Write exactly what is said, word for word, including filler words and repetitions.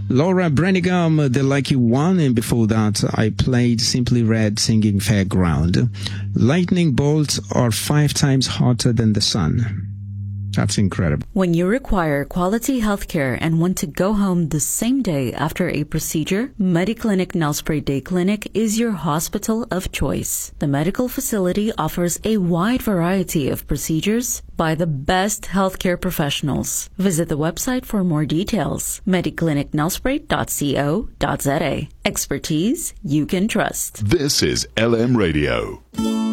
Laura Branigan, The Lucky One, and before that I played Simply Red singing Fairground. Lightning bolts are five times hotter than the sun. That's incredible. When you require quality health care and want to go home the same day after a procedure, MediClinic Nellspray Day Clinic is your hospital of choice. The medical facility offers a wide variety of procedures by the best healthcare professionals. Visit the website for more details. mediclinic nellspray dot co dot za. Expertise you can trust. This is L M Radio.